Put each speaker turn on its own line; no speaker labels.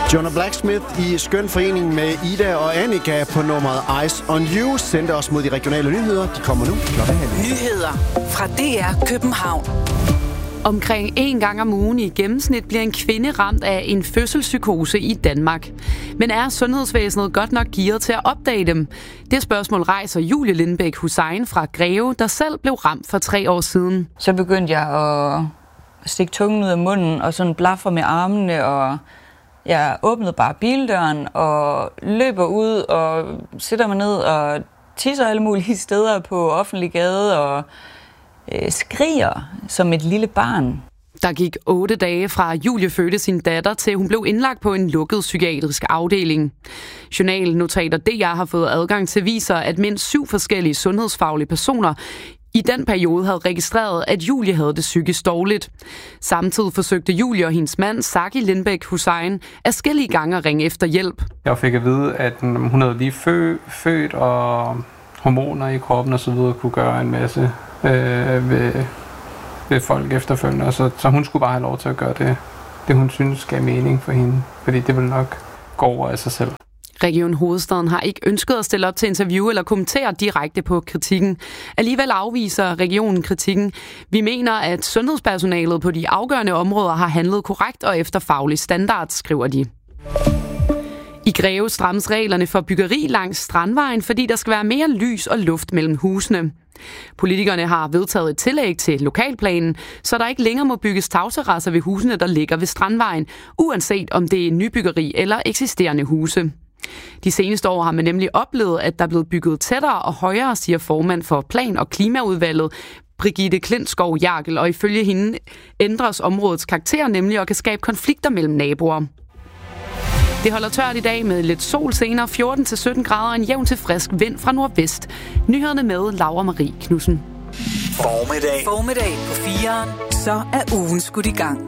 Jonah Blacksmith i skøn forening med Ida og Annika på nummeret Eyes on You sendte os mod de regionale nyheder. De kommer nu klokken 12:30.
Nyheder fra DR København.
Omkring 1 gang om ugen i gennemsnit bliver en kvinde ramt af en fødselspsykose i Danmark. Men er sundhedsvæsenet godt nok gearet til at opdage dem? Det spørgsmål rejser Julie Lindbæk Hussein fra Greve, der selv blev ramt for 3 år siden.
Så begyndte jeg at stikke tungen ud af munden og sådan blafre med armene, og jeg åbnede bare bildøren og løber ud og sætter mig ned og tisser alle mulige steder på offentlig gade og skriger som et lille barn.
Der gik 8 dage fra Julie fødte sin datter til hun blev indlagt på en lukket psykiatrisk afdeling. Journalnotater DR har fået adgang til viser, at mindst 7 forskellige sundhedsfaglige personer i den periode havde registreret, at Julie havde det psykisk dårligt. Samtidig forsøgte Julie og hendes mand, Saki Lindbæk Hussein, adskillige gange at ringe efter hjælp.
Jeg fik at vide, at hun havde lige født, og hormoner i kroppen og så videre kunne gøre en masse ved folk efterfølgende. Så hun skulle bare have lov til at gøre det hun synes gav mening for hende, fordi det ville nok gå over af sig selv.
Region Hovedstaden har ikke ønsket at stille op til interview eller kommentere direkte på kritikken. Alligevel afviser regionen kritikken. Vi mener, at sundhedspersonalet på de afgørende områder har handlet korrekt og efter faglig standard, skriver de. I Greve strammes reglerne for byggeri langs Strandvejen, fordi der skal være mere lys og luft mellem husene. Politikerne har vedtaget et tillæg til lokalplanen, så der ikke længere må bygges tagterrasser ved husene, der ligger ved Strandvejen, uanset om det er nybyggeri eller eksisterende huse. De seneste år har man nemlig oplevet, at der er blevet bygget tættere og højere, siger formand for Plan- og Klimaudvalget, Brigitte Klintskov Jarkel, og ifølge hende ændres områdets karakter nemlig og kan skabe konflikter mellem naboer. Det holder tørt i dag med lidt sol senere, 14-17 grader og en jævn til frisk vind fra nordvest. Nyhederne med Laura Marie Knudsen.
Formiddag på 4'eren, så er ugen skudt i gang.